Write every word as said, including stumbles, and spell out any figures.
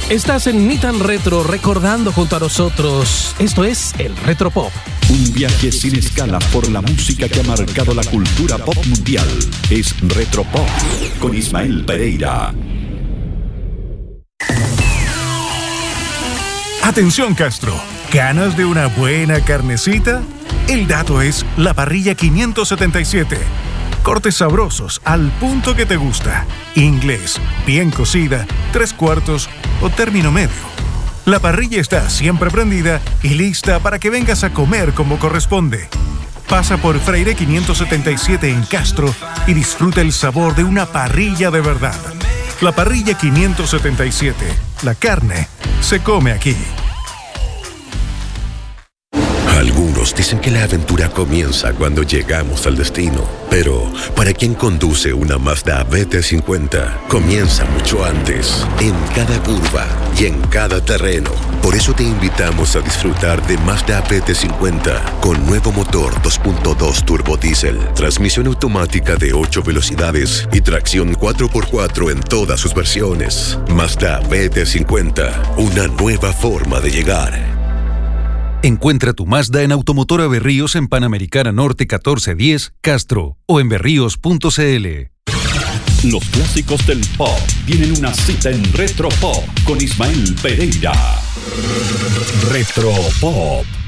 Estás en Ni Tan Retro recordando junto a nosotros. Esto es el Retro Pop. Un viaje sin escala por la música que ha marcado la cultura pop mundial. Es Retro Pop con Ismael Pereira. Atención, Castro. ¿Ganas de una buena carnecita? El dato es la parrilla quinientos setenta y siete. Cortes sabrosos al punto que te gusta. Inglés, bien cocida, tres cuartos o término medio. La parrilla está siempre prendida y lista para que vengas a comer como corresponde. Pasa por Freire quinientos setenta y siete en Castro y disfruta el sabor de una parrilla de verdad. La parrilla quinientos setenta y siete. La carne se come aquí. Algunos dicen que la aventura comienza cuando llegamos al destino, pero para quien conduce una Mazda B T cincuenta, comienza mucho antes, en cada curva y en cada terreno. Por eso te invitamos a disfrutar de Mazda B T cincuenta con nuevo motor dos punto dos turbo diésel, transmisión automática de ocho velocidades y tracción cuatro por cuatro en todas sus versiones. Mazda B T cincuenta, una nueva forma de llegar. Encuentra tu Mazda en Automotora Berríos en Panamericana Norte catorce diez, Castro, o en berríos punto c l. Los clásicos del pop tienen una cita en Retro Pop con Ismael Pereira. Retro Pop.